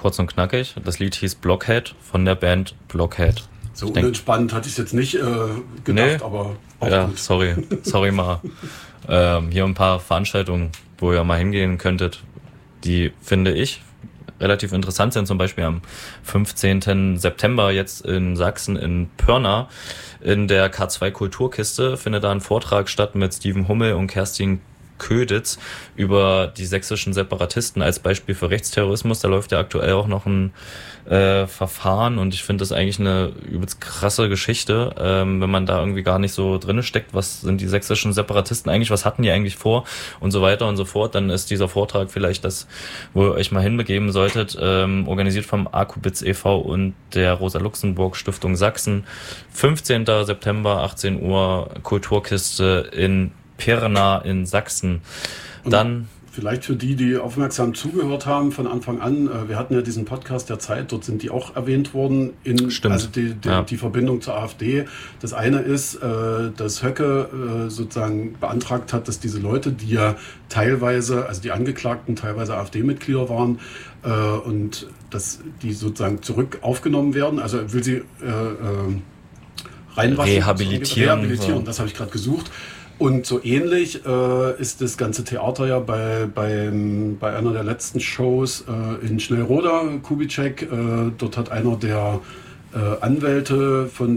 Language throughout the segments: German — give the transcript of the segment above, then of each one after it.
kurz und knackig. Das Lied hieß Blockhead von der Band Blockhead. So unentspannt hatte ich es jetzt nicht gedacht, nee, aber auch ja, gut. Sorry mal. Hier ein paar Veranstaltungen, wo ihr mal hingehen könntet, die, finde ich, relativ interessant sind. Zum Beispiel am 15. September jetzt in Sachsen in Pirna in der K2 Kulturkiste findet da ein Vortrag statt mit Steven Hummel und Kerstin Köditz über die sächsischen Separatisten als Beispiel für Rechtsterrorismus. Da läuft ja aktuell auch noch ein Verfahren und ich finde das eigentlich eine übelst krasse Geschichte, wenn man da irgendwie gar nicht so drinne steckt, was sind die sächsischen Separatisten eigentlich, was hatten die eigentlich vor und so weiter und so fort, dann ist dieser Vortrag vielleicht das, wo ihr euch mal hinbegeben solltet, organisiert vom Akubitz e.V. und der Rosa-Luxemburg-Stiftung Sachsen. 15. September, 18 Uhr, Kulturkiste in Pirna in Sachsen. Dann vielleicht für die aufmerksam zugehört haben von Anfang an, wir hatten ja diesen Podcast der Zeit, dort sind die auch erwähnt worden, also die Verbindung zur AfD. Das eine ist, dass Höcke sozusagen beantragt hat, dass diese Leute, die ja teilweise, also die Angeklagten teilweise AfD-Mitglieder waren, und dass die sozusagen zurück aufgenommen werden, also er will sie reinwaschen, rehabilitieren, das habe ich gerade gesucht. Und so ähnlich ist das ganze Theater ja bei einer der letzten Shows in Schnellroda, Kubitschek. Dort hat einer der Anwälte von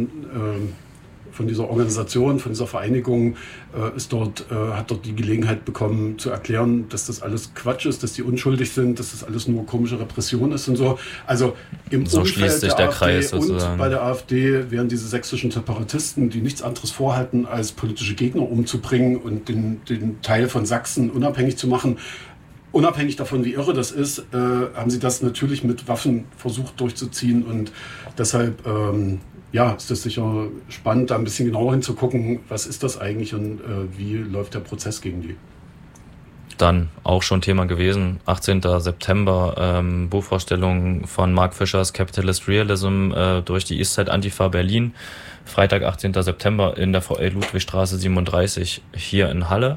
dieser Organisation, von dieser Vereinigung, hat dort die Gelegenheit bekommen zu erklären, dass das alles Quatsch ist, dass die unschuldig sind, dass das alles nur komische Repression ist und so. Also im so Umfeld schließt sich der AfD Kreis sozusagen. Und bei der AfD werden diese sächsischen Separatisten, die nichts anderes vorhatten, als politische Gegner umzubringen und den Teil von Sachsen unabhängig zu machen. Unabhängig davon, wie irre das ist, haben sie das natürlich mit Waffen versucht durchzuziehen und deshalb ist das sicher spannend, da ein bisschen genauer hinzugucken, was ist das eigentlich und wie läuft der Prozess gegen die. Dann auch schon Thema gewesen, 18. September, Buchvorstellung von Mark Fischers Capitalist Realism durch die Eastside Antifa Berlin. Freitag, 18. September in der VL Ludwigstraße 37 hier in Halle.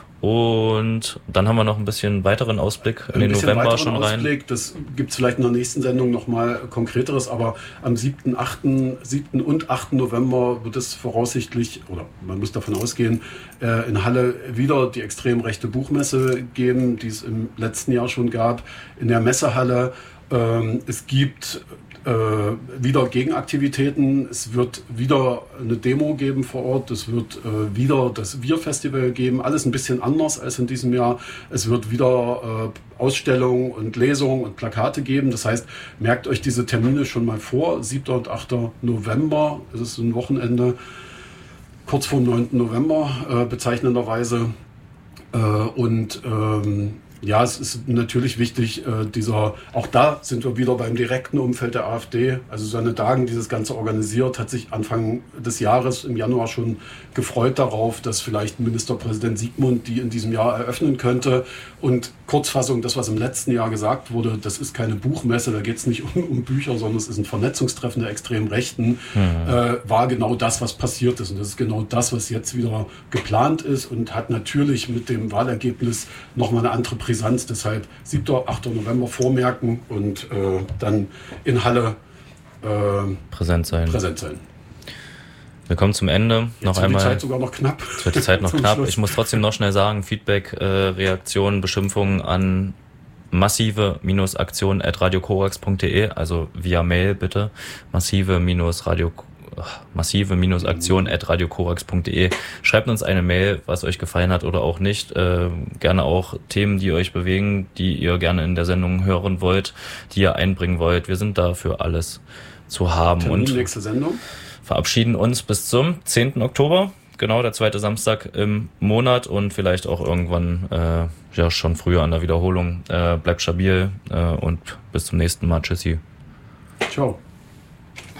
Und dann haben wir noch ein bisschen weiteren Ausblick in den November schon rein. Das gibt es vielleicht in der nächsten Sendung nochmal Konkreteres, aber am 7. und 8. November wird es voraussichtlich, oder man muss davon ausgehen, in Halle wieder die extrem rechte Buchmesse geben, die es im letzten Jahr schon gab, in der Messehalle. Es gibt wieder Gegenaktivitäten, es wird wieder eine Demo geben vor Ort, es wird wieder das Wir-Festival geben, alles ein bisschen anders als in diesem Jahr. Es wird wieder Ausstellungen und Lesungen und Plakate geben, das heißt, merkt euch diese Termine schon mal vor, 7. und 8. November, es ist ein Wochenende, kurz vor dem 9. November bezeichnenderweise ja, es ist natürlich wichtig, auch da sind wir wieder beim direkten Umfeld der AfD. Also Susanne Dagen, dieses Ganze organisiert, hat sich Anfang des Jahres im Januar schon gefreut darauf, dass vielleicht Ministerpräsident Siegmund die in diesem Jahr eröffnen könnte. Und Kurzfassung, das, was im letzten Jahr gesagt wurde, das ist keine Buchmesse, da geht es nicht um Bücher, sondern es ist ein Vernetzungstreffen der extremen Rechten, war genau das, was passiert ist. Und das ist genau das, was jetzt wieder geplant ist und hat natürlich mit dem Wahlergebnis nochmal eine andere Brisanz. Deshalb 7. 8. November vormerken und dann in Halle präsent sein. Wir kommen zum Ende. Jetzt wird die Zeit sogar noch knapp. Jetzt wird die Zeit noch knapp. Ich muss trotzdem noch schnell sagen, Feedback, Reaktionen, Beschimpfungen an massive-aktion@radiokorax.de, also via Mail bitte, massive-aktion@radiokorax.de. Schreibt uns eine Mail, was euch gefallen hat oder auch nicht. Gerne auch Themen, die euch bewegen, die ihr gerne in der Sendung hören wollt, die ihr einbringen wollt. Wir sind da für alles zu haben. Termin und nächste Sendung. Verabschieden uns bis zum 10. Oktober. Genau, der zweite Samstag im Monat und vielleicht auch irgendwann schon früher an der Wiederholung. Bleibt stabil und bis zum nächsten Mal. Tschüssi. Ciao.